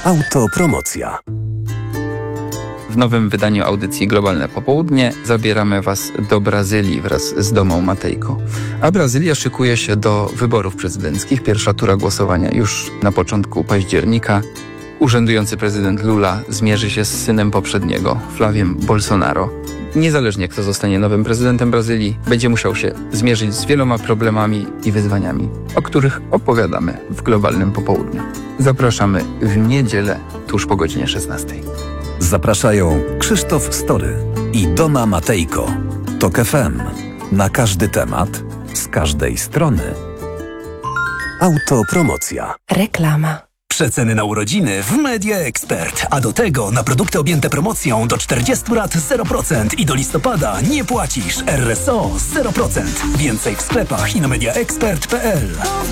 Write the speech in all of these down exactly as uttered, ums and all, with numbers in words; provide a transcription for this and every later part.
Autopromocja. W nowym wydaniu audycji Globalne Popołudnie zabieramy Was do Brazylii wraz z Domą Matejko. A Brazylia szykuje się do wyborów prezydenckich. Pierwsza tura głosowania już na początku października. Urzędujący prezydent Lula zmierzy się z synem poprzedniego, Flaviem Bolsonaro. Niezależnie kto zostanie nowym prezydentem Brazylii, będzie musiał się zmierzyć z wieloma problemami i wyzwaniami, o których opowiadamy w Globalnym Popołudniu. Zapraszamy w niedzielę tuż po godzinie szesnastej. Zapraszają Krzysztof Story i Doma Matejko. Tok F M. Na każdy temat, z każdej strony. Autopromocja. Reklama. Przeceny na urodziny w Media Expert, a do tego na produkty objęte promocją do czterdziestu lat zero procent i do listopada nie płacisz. R S O zero procent. Więcej w sklepach i na mediaexpert kropka p l.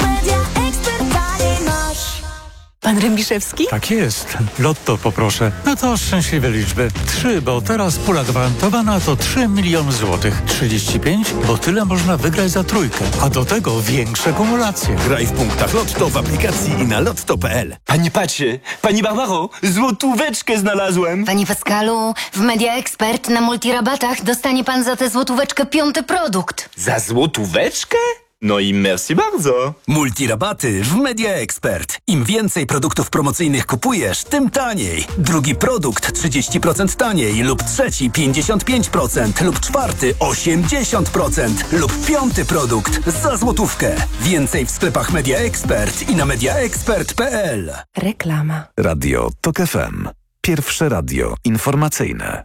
Pan Rębiszewski? Tak jest. Lotto poproszę. No to szczęśliwe liczby. Trzy, bo teraz pula gwarantowana to trzy miliony złotych. Trzydzieści pięć, bo tyle można wygrać za trójkę. A do tego większe kumulacje. Graj w punktach Lotto w aplikacji i na lotto kropka p l. Pani Pacie, pani Barbaro, złotóweczkę znalazłem. Panie Pascalu, w Media Expert na multirabatach dostanie pan za tę złotóweczkę piąty produkt. Za złotóweczkę? No i merci bardzo. Multirabaty w Media Expert. Im więcej produktów promocyjnych kupujesz, tym taniej. Drugi produkt trzydzieści procent taniej lub trzeci pięćdziesiąt pięć procent lub czwarty osiemdziesiąt procent lub piąty produkt za złotówkę. Więcej w sklepach Media Expert i na mediaexpert kropka p l. Reklama. Radio Tok F M. Pierwsze radio informacyjne.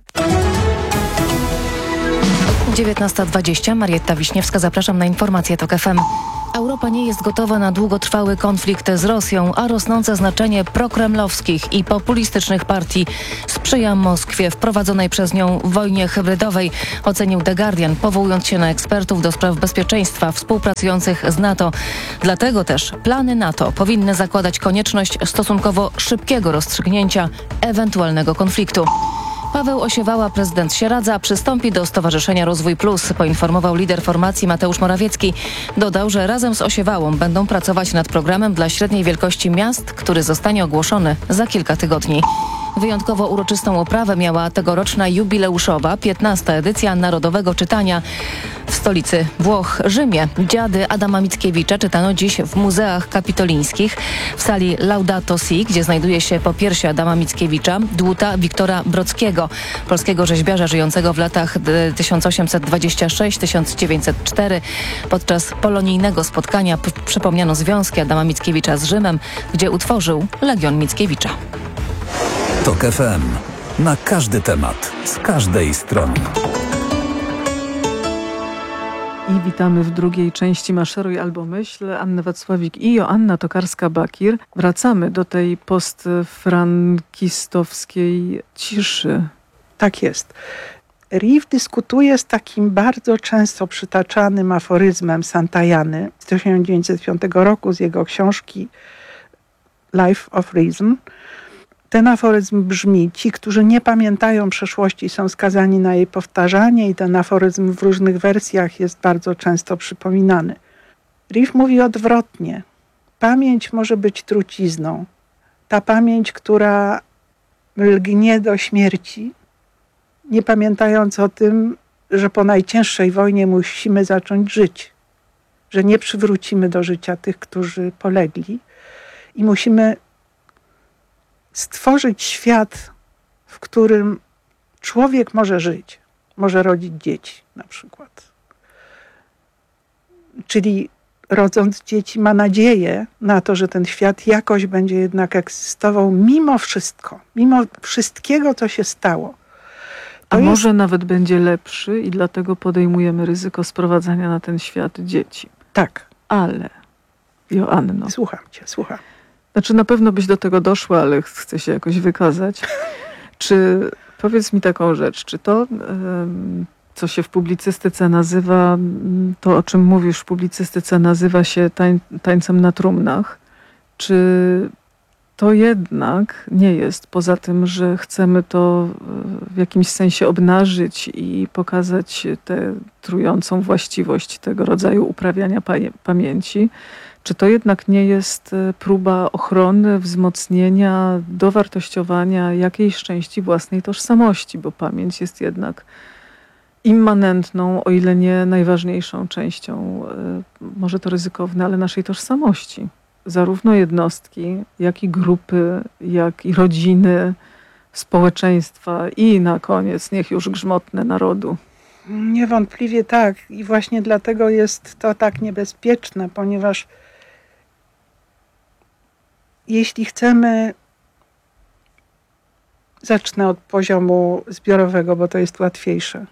dziewiętnasta dwadzieścia. Marietta Wiśniewska. Zapraszam na informacje Tok F M. Europa nie jest gotowa na długotrwały konflikt z Rosją, a rosnące znaczenie prokremlowskich i populistycznych partii sprzyja Moskwie w prowadzonej przez nią wojnie hybrydowej, ocenił The Guardian, powołując się na ekspertów do spraw bezpieczeństwa współpracujących z NATO. Dlatego też plany NATO powinny zakładać konieczność stosunkowo szybkiego rozstrzygnięcia ewentualnego konfliktu. Paweł Osiewała, prezydent Sieradza, przystąpi do Stowarzyszenia Rozwój Plus, poinformował lider formacji Mateusz Morawiecki. Dodał, że razem z Osiewałą będą pracować nad programem dla średniej wielkości miast, który zostanie ogłoszony za kilka tygodni. Wyjątkowo uroczystą oprawę miała tegoroczna jubileuszowa piętnasta edycja Narodowego Czytania w stolicy Włoch, Rzymie. Dziady Adama Mickiewicza czytano dziś w muzeach kapitolińskich, w sali Laudato Si, gdzie znajduje się popiersie Adama Mickiewicza, dłuta Wiktora Brockiego, polskiego rzeźbiarza żyjącego w latach tysiąc osiemset dwadzieścia sześć do tysiąc dziewięćset cztery. Podczas polonijnego spotkania p- przypomniano związki Adama Mickiewicza z Rzymem, gdzie utworzył Legion Mickiewicza. Tok F M. Na każdy temat, z każdej strony. I witamy w drugiej części Maszeruj albo myśl. Anna Wacławik i Joanna Tokarska-Bakir. Wracamy do tej postfrankistowskiej ciszy. Tak jest. Riff dyskutuje z takim bardzo często przytaczanym aforyzmem Santajany z tysiąc dziewięćset piątego roku, z jego książki Life of Reason. Ten aforyzm brzmi: ci, którzy nie pamiętają przeszłości, są skazani na jej powtarzanie, i ten aforyzm w różnych wersjach jest bardzo często przypominany. Riff mówi odwrotnie. Pamięć może być trucizną. Ta pamięć, która lgnie do śmierci, nie pamiętając o tym, że po najcięższej wojnie musimy zacząć żyć, że nie przywrócimy do życia tych, którzy polegli, i musimy stworzyć świat, w którym człowiek może żyć, może rodzić dzieci na przykład. Czyli rodząc dzieci ma nadzieję na to, że ten świat jakoś będzie jednak egzystował mimo wszystko, mimo wszystkiego, co się stało. To A jest... może nawet będzie lepszy i dlatego podejmujemy ryzyko sprowadzania na ten świat dzieci. Tak. Ale, Joanno. Słucham cię, słucham. Znaczy na pewno byś do tego doszła, ale chcę się jakoś wykazać. Czy, powiedz mi taką rzecz, czy to, co się w publicystyce nazywa, to o czym mówisz w publicystyce nazywa się tań, tańcem na trumnach, czy to jednak nie jest, poza tym, że chcemy to w jakimś sensie obnażyć i pokazać tę trującą właściwość tego rodzaju uprawiania pa- pamięci, Czy to jednak nie jest próba ochrony, wzmocnienia, dowartościowania jakiejś części własnej tożsamości, bo pamięć jest jednak immanentną, o ile nie najważniejszą częścią, może to ryzykowne, ale naszej tożsamości. Zarówno jednostki, jak i grupy, jak i rodziny, społeczeństwa i na koniec, niech już grzmotne, narodu. Niewątpliwie tak. I właśnie dlatego jest to tak niebezpieczne, ponieważ jeśli chcemy, zacznę od poziomu zbiorowego, bo to jest łatwiejsze.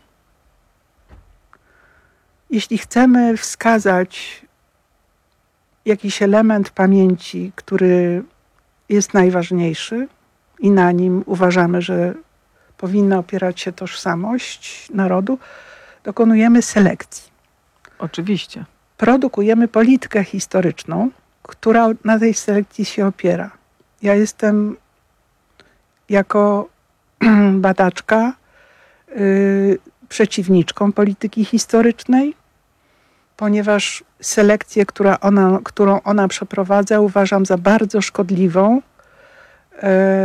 Jeśli chcemy wskazać jakiś element pamięci, który jest najważniejszy i na nim uważamy, że powinna opierać się tożsamość narodu, dokonujemy selekcji. Oczywiście. Produkujemy politykę historyczną, która na tej selekcji się opiera. Ja jestem jako badaczka yy, przeciwniczką polityki historycznej, ponieważ selekcję, która ona, którą ona przeprowadza, uważam za bardzo szkodliwą yy,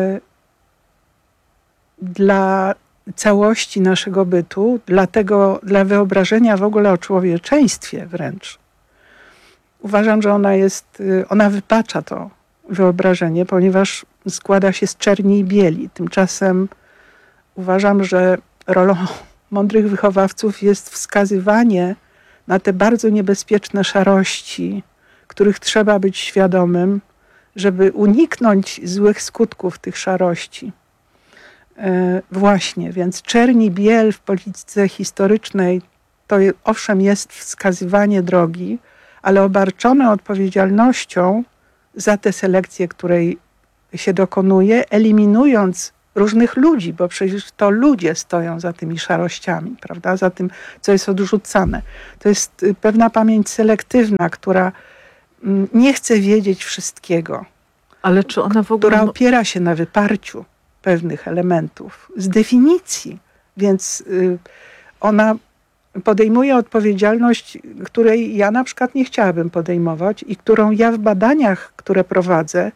dla całości naszego bytu, dla tego, dla wyobrażenia w ogóle o człowieczeństwie wręcz. Uważam, że ona jest, ona wypacza to wyobrażenie, ponieważ składa się z czerni i bieli. Tymczasem uważam, że rolą mądrych wychowawców jest wskazywanie na te bardzo niebezpieczne szarości, których trzeba być świadomym, żeby uniknąć złych skutków tych szarości. E, właśnie, więc czerni biel w polityce historycznej to je, owszem jest wskazywanie drogi, ale obarczone odpowiedzialnością za tę selekcję, której się dokonuje, eliminując różnych ludzi, bo przecież to ludzie stoją za tymi szarościami, prawda? Za tym, co jest odrzucane. To jest pewna pamięć selektywna, która nie chce wiedzieć wszystkiego. Ale czy ona w ogóle... Która opiera się na wyparciu pewnych elementów z definicji, więc ona podejmuje odpowiedzialność, której ja na przykład nie chciałabym podejmować i którą ja w badaniach, które prowadzę,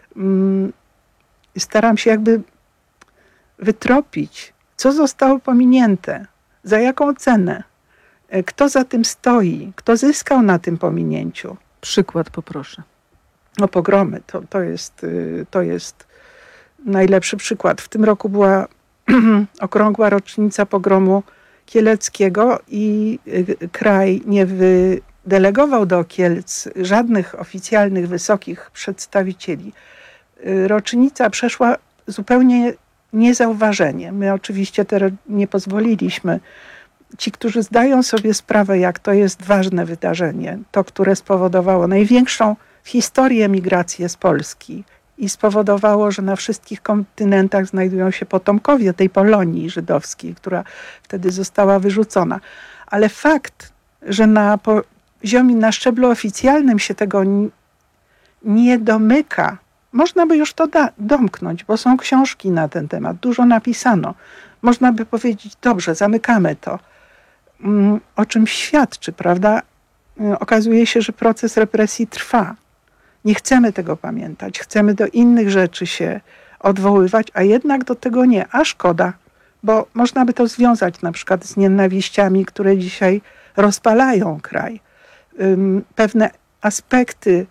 staram się jakby wytropić, co zostało pominięte, za jaką cenę, kto za tym stoi, kto zyskał na tym pominięciu. Przykład poproszę. No pogromy, to, to, jest, to jest najlepszy przykład. W tym roku była okrągła rocznica pogromu kieleckiego i kraj nie wydelegował do Kielc żadnych oficjalnych, wysokich przedstawicieli. Rocznica przeszła zupełnie niezauważenie. My oczywiście teraz nie pozwoliliśmy. Ci, którzy zdają sobie sprawę, jak to jest ważne wydarzenie, to, które spowodowało największą w historii emigrację z Polski i spowodowało, że na wszystkich kontynentach znajdują się potomkowie tej Polonii żydowskiej, która wtedy została wyrzucona. Ale fakt, że na poziomie, na szczeblu oficjalnym się tego nie domyka, można by już to da- domknąć, bo są książki na ten temat, dużo napisano. Można by powiedzieć, dobrze, zamykamy to. O czym świadczy, prawda? Okazuje się, że proces represji trwa. Nie chcemy tego pamiętać, chcemy do innych rzeczy się odwoływać, a jednak do tego nie. A szkoda, bo można by to związać na przykład z nienawiściami, które dzisiaj rozpalają kraj. Pewne aspekty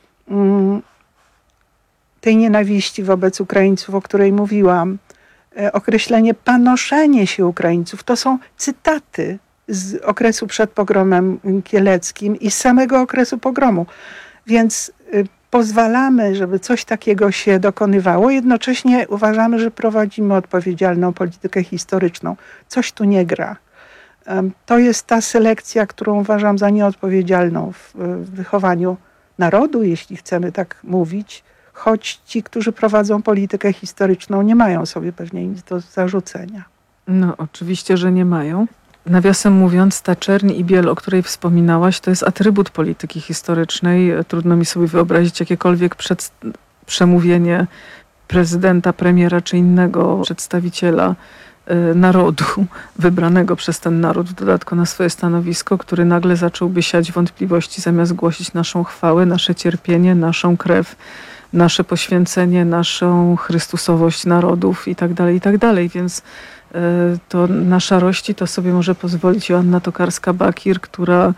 tej nienawiści wobec Ukraińców, o której mówiłam, określenie panoszenie się Ukraińców, to są cytaty z okresu przed pogromem kieleckim i z samego okresu pogromu. Więc pozwalamy, żeby coś takiego się dokonywało. Jednocześnie uważamy, że prowadzimy odpowiedzialną politykę historyczną. Coś tu nie gra. To jest ta selekcja, którą uważam za nieodpowiedzialną w wychowaniu narodu, jeśli chcemy tak mówić, choć ci, którzy prowadzą politykę historyczną, nie mają sobie pewnie nic do zarzucenia. No oczywiście, że nie mają. Nawiasem mówiąc, ta czerń i biel, o której wspominałaś, to jest atrybut polityki historycznej. Trudno mi sobie wyobrazić jakiekolwiek przed, przemówienie prezydenta, premiera czy innego przedstawiciela narodu, wybranego przez ten naród w dodatku na swoje stanowisko, który nagle zacząłby siać wątpliwości zamiast głosić naszą chwałę, nasze cierpienie, naszą krew, nasze poświęcenie, naszą chrystusowość narodów i tak dalej, i tak dalej. Więc to na szarości to sobie może pozwolić Joanna Tokarska-Bakir, która,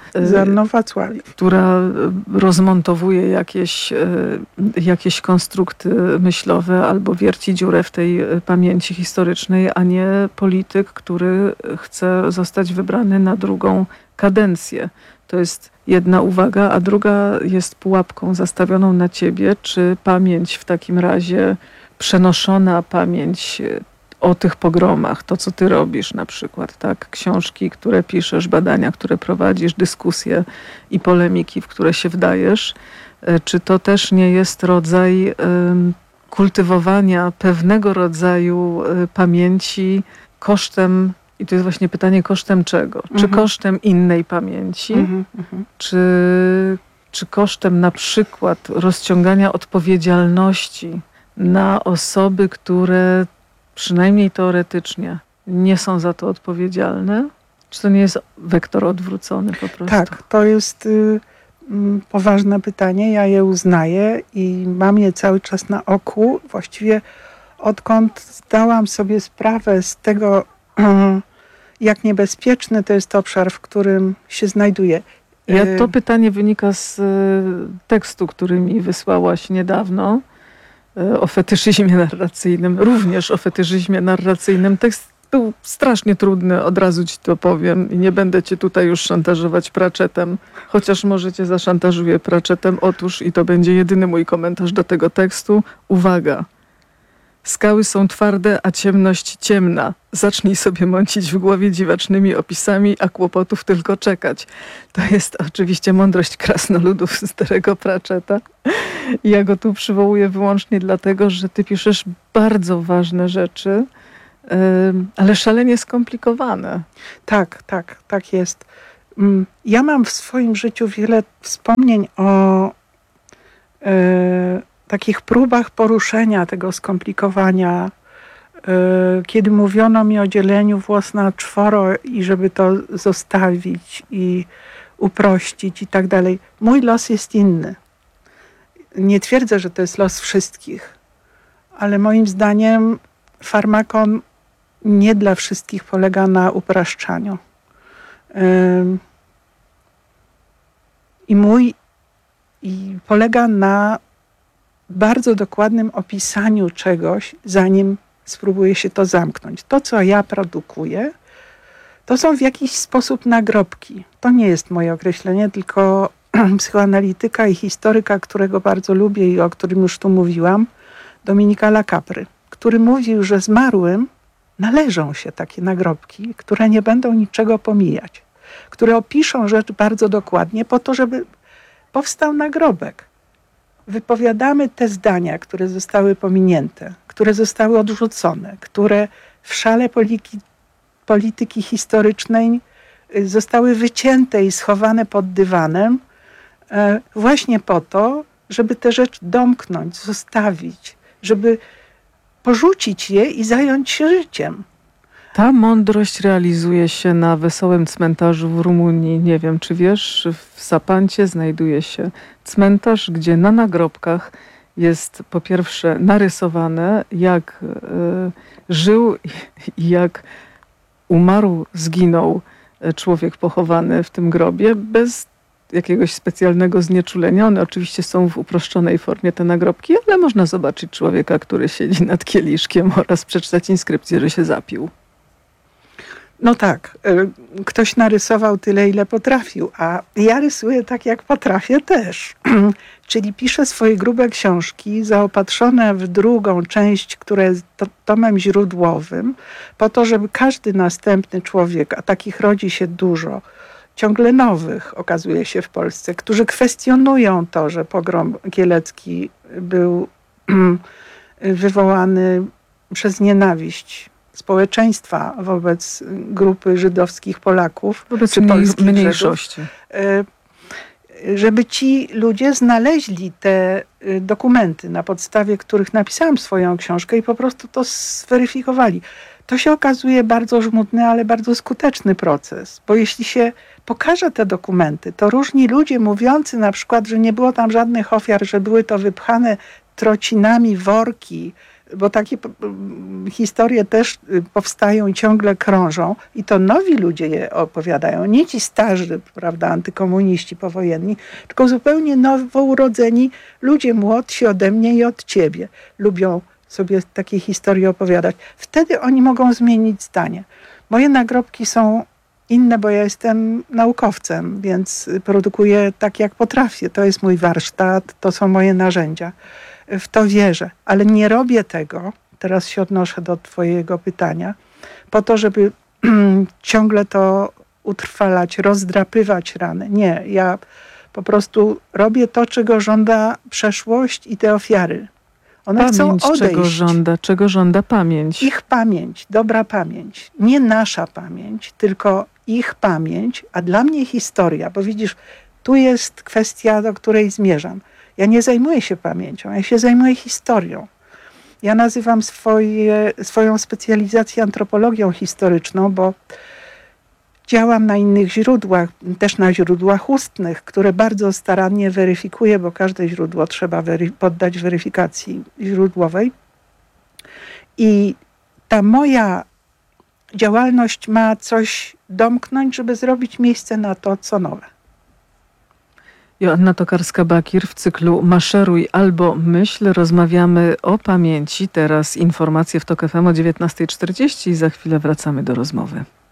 która rozmontowuje jakieś, jakieś konstrukty myślowe albo wierci dziurę w tej pamięci historycznej, a nie polityk, który chce zostać wybrany na drugą kadencję. To jest jedna uwaga, a druga jest pułapką zastawioną na ciebie, czy pamięć w takim razie, przenoszona pamięć o tych pogromach, to co ty robisz na przykład, tak? Książki, które piszesz, badania, które prowadzisz, dyskusje i polemiki, w które się wdajesz, czy to też nie jest rodzaj y, kultywowania pewnego rodzaju y, pamięci kosztem, i to jest właśnie pytanie, kosztem czego? Mhm. Czy kosztem innej pamięci? Mhm, mhm. Czy, czy kosztem na przykład rozciągania odpowiedzialności na osoby, które przynajmniej teoretycznie nie są za to odpowiedzialne? Czy to nie jest wektor odwrócony po prostu? Tak, to jest y, y, poważne pytanie. Ja je uznaję i mam je cały czas na oku. Właściwie odkąd zdałam sobie sprawę z tego, y, jak niebezpieczny to jest obszar, w którym się znajduję. Ja, to pytanie wynika z y, tekstu, który mi wysłałaś niedawno, o fetyszyzmie narracyjnym, również o fetyszyzmie narracyjnym. Tekst był strasznie trudny, od razu ci to powiem i nie będę cię tutaj już szantażować Pratchettem, chociaż może cię zaszantażuję Pratchettem. Otóż, i to będzie jedyny mój komentarz do tego tekstu, uwaga, skały są twarde, a ciemność ciemna. Zacznij sobie mącić w głowie dziwacznymi opisami, a kłopotów tylko czekać. To jest oczywiście mądrość krasnoludów z Terry'ego Pratchetta. Ja go tu przywołuję wyłącznie dlatego, że ty piszesz bardzo ważne rzeczy, ale szalenie skomplikowane. Tak, tak, tak jest. Ja mam w swoim życiu wiele wspomnień o e, takich próbach poruszenia tego skomplikowania, e, kiedy mówiono mi o dzieleniu włos na czworo i żeby to zostawić i uprościć i tak dalej. Mój los jest inny. Nie twierdzę, że to jest los wszystkich, ale moim zdaniem farmakon nie dla wszystkich polega na upraszczaniu. I mój i polega na bardzo dokładnym opisaniu czegoś, zanim spróbuje się to zamknąć. To, co ja produkuję, to są w jakiś sposób nagrobki. To nie jest moje określenie, tylko psychoanalityka i historyka, którego bardzo lubię i o którym już tu mówiłam, Dominika La Capry, który mówił, że zmarłym należą się takie nagrobki, które nie będą niczego pomijać, które opiszą rzecz bardzo dokładnie po to, żeby powstał nagrobek. Wypowiadamy te zdania, które zostały pominięte, które zostały odrzucone, które w szale polityki, polityki historycznej zostały wycięte i schowane pod dywanem, właśnie po to, żeby tę rzecz domknąć, zostawić, żeby porzucić je i zająć się życiem. Ta mądrość realizuje się na Wesołym Cmentarzu w Rumunii. Nie wiem, czy wiesz, w Sapancie znajduje się cmentarz, gdzie na nagrobkach jest po pierwsze narysowane, jak y, żył i jak umarł, zginął człowiek pochowany w tym grobie, bez jakiegoś specjalnego znieczulenia. One oczywiście są w uproszczonej formie, te nagrobki, ale można zobaczyć człowieka, który siedzi nad kieliszkiem oraz przeczytać inskrypcję, że się zapił. No tak, ktoś narysował tyle, ile potrafił, a ja rysuję tak, jak potrafię też. Czyli piszę swoje grube książki zaopatrzone w drugą część, która jest tomem źródłowym, po to, żeby każdy następny człowiek, a takich rodzi się dużo, ciągle nowych okazuje się w Polsce, którzy kwestionują to, że pogrom kielecki był wywołany przez nienawiść społeczeństwa wobec grupy żydowskich Polaków, wobec czy polskich mniejszości. Żydów, żeby ci ludzie znaleźli te dokumenty, na podstawie których napisałam swoją książkę i po prostu to zweryfikowali. To się okazuje bardzo żmudny, ale bardzo skuteczny proces, bo jeśli się pokaże te dokumenty, to różni ludzie mówiący na przykład, że nie było tam żadnych ofiar, że były to wypchane trocinami worki, bo takie historie też powstają i ciągle krążą i to nowi ludzie je opowiadają, nie ci starzy, prawda, antykomuniści powojenni, tylko zupełnie nowo urodzeni ludzie młodsi ode mnie i od ciebie lubią sobie takie historie opowiadać. Wtedy oni mogą zmienić zdanie. Moje nagrobki są inne, bo ja jestem naukowcem, więc produkuję tak, jak potrafię. To jest mój warsztat, to są moje narzędzia. W to wierzę, ale nie robię tego, teraz się odnoszę do twojego pytania, po to, żeby ciągle to utrwalać, rozdrapywać rany. Nie, ja po prostu robię to, czego żąda przeszłość i te ofiary. One pamięć, chcą odejść. czego żąda, czego żąda pamięć. Ich pamięć, dobra pamięć. Nie nasza pamięć, tylko ich pamięć, a dla mnie historia, bo widzisz, tu jest kwestia, do której zmierzam. Ja nie zajmuję się pamięcią, ja się zajmuję historią. Ja nazywam swoje, swoją specjalizację antropologią historyczną, bo działam na innych źródłach, też na źródłach ustnych, które bardzo starannie weryfikuję, bo każde źródło trzeba wery- poddać weryfikacji źródłowej. I ta moja działalność ma coś domknąć, żeby zrobić miejsce na to, co nowe. Joanna Tokarska-Bakir w cyklu Maszeruj albo myśl. Rozmawiamy o pamięci. Teraz informacje w TOK F M o dziewiętnasta czterdzieści i za chwilę wracamy do rozmowy.